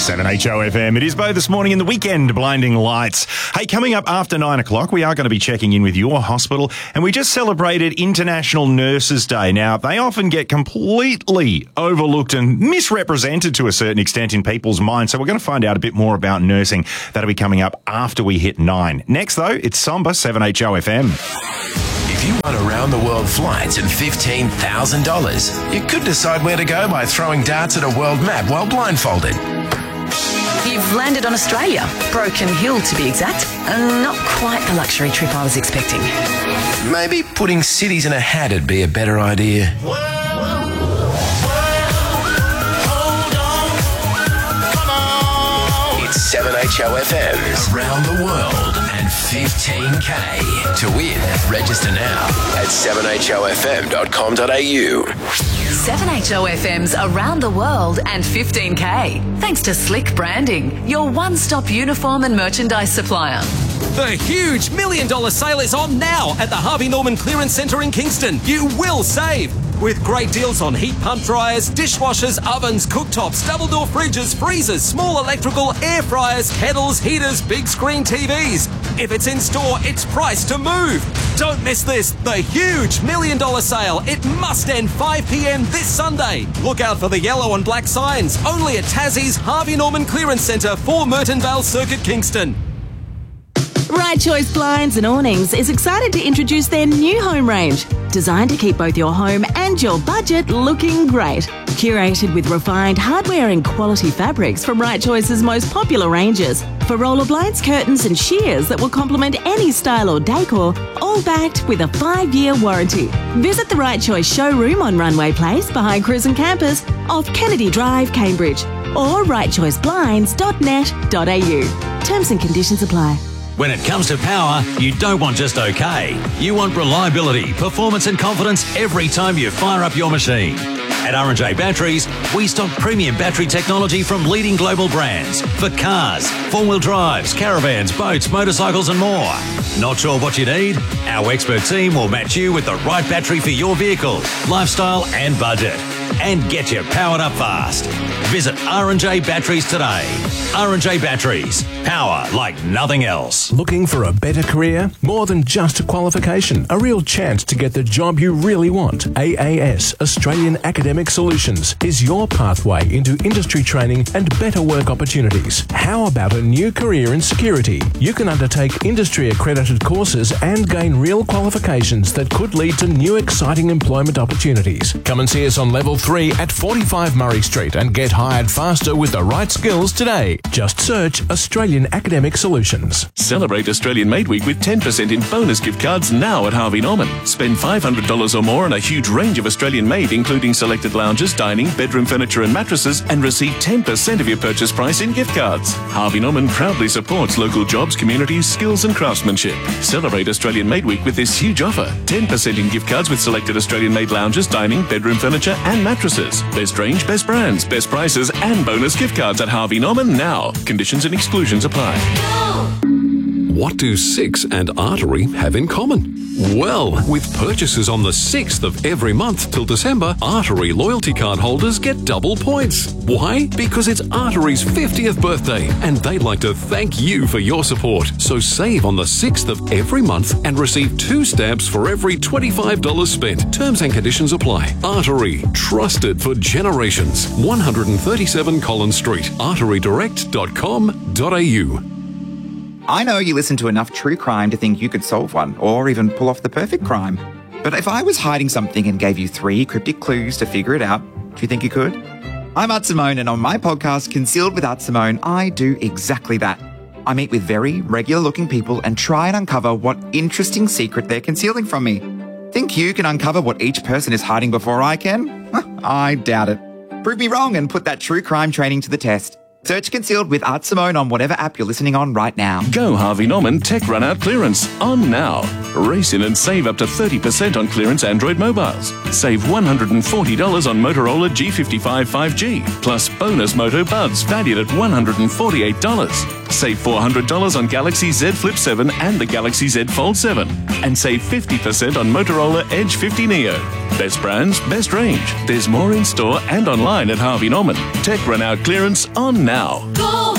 7HOFM. It is Bo this morning in the weekend, Blinding Lights. Hey, coming up after 9 o'clock, we are going to be checking in with your hospital, and we just celebrated International Nurses Day. Now, they often get completely overlooked and misrepresented to a certain extent in people's minds, so we're going to find out a bit more about nursing. That'll be coming up after we hit 9. Next, though, it's Samba, 7HOFM. If you want around-the-world flights and $15,000, you could decide where to go by throwing darts at a world map while blindfolded. You've landed on Australia, Broken Hill to be exact. Not quite the luxury trip I was expecting. Maybe putting cities in a hat would be a better idea. It's 7HOFM's Around the World and 15K. To win, register now at 7HOFM.com.au. 7HOFM's Around the World and 15K. Thanks to Slick Branding, your one-stop uniform and merchandise supplier. The huge $1 million sale is on now at the Harvey Norman Clearance Centre in Kingston. You will save with great deals on heat pump dryers, dishwashers, ovens, cooktops, double-door fridges, freezers, small electrical, air fryers, kettles, heaters, big screen TVs. If it's in store, it's priced to move. Don't miss this, the huge $1 million sale. It must end 5 p.m. this Sunday. Look out for the yellow and black signs. Only at Tassie's Harvey Norman Clearance Centre for Merton Vale Circuit, Kingston. Right Choice Blinds and Awnings is excited to introduce their new home range, designed to keep both your home and your budget looking great. Curated with refined hardware and quality fabrics from Right Choice's most popular ranges. For roller blinds, curtains and shears that will complement any style or decor, all backed with a 5-year warranty. Visit the Right Choice showroom on Runway Place behind Cruisin' Campus off Kennedy Drive, Cambridge, or rightchoiceblinds.net.au. Terms and conditions apply. When it comes to power, you don't want just okay. You want reliability, performance and confidence every time you fire up your machine. At R&J Batteries, we stock premium battery technology from leading global brands for cars, four-wheel drives, caravans, boats, motorcycles and more. Not sure what you need? Our expert team will match you with the right battery for your vehicle, lifestyle and budget. And get you powered up fast. Visit R&J Batteries today. R&J Batteries. Power like nothing else. Looking for a better career? More than just a qualification. A real chance to get the job you really want. AAS, Australian Academic Solutions, is your pathway into industry training and better work opportunities. How about a new career in security? You can undertake industry-accredited courses and gain real qualifications that could lead to new exciting employment opportunities. Come and see us on Level 3 at 45 Murray Street and get hired faster with the right skills today. Just search Australian Academic Solutions. Celebrate Australian Made Week with 10% in bonus gift cards now at Harvey Norman. Spend $500 or more on a huge range of Australian made, including selected lounges, dining, bedroom furniture and mattresses, and receive 10% of your purchase price in gift cards. Harvey Norman proudly supports local jobs, communities, skills and craftsmanship. Celebrate Australian Made Week with this huge offer. 10% in gift cards with selected Australian made lounges, dining, bedroom furniture and mattresses. Best range, best brands, best prices and bonus gift cards at Harvey Norman now. Conditions and exclusions apply. What do Six and Artery have in common? Well, with purchases on the 6th of every month till December, Artery loyalty card holders get double points. Why? Because it's Artery's 50th birthday and they'd like to thank you for your support. So save on the 6th of every month and receive 2 stamps for every $25 spent. Terms and conditions apply. Artery, trusted for generations. 137 Collins Street, arterydirect.com.au. I know you listen to enough true crime to think you could solve one, or even pull off the perfect crime. But if I was hiding something and gave you 3 cryptic clues to figure it out, do you think you could? I'm Art Simone, and on my podcast, Concealed with Art Simone, I do exactly that. I meet with very regular-looking people and try and uncover what interesting secret they're concealing from me. Think you can uncover what each person is hiding before I can? I doubt it. Prove me wrong and put that true crime training to the test. Search Concealed with Art Simone on whatever app you're listening on right now. Go Harvey Norman Tech Run-Out Clearance on now. Race in and save up to 30% on clearance Android mobiles. Save $140 on Motorola G55 5G. Plus bonus Moto Buds valued at $148. Save $400 on Galaxy Z Flip 7 and the Galaxy Z Fold 7. And save 50% on Motorola Edge 50 Neo. Best brands, best range. There's more in store and online at Harvey Norman. Tech run out clearance on now. Go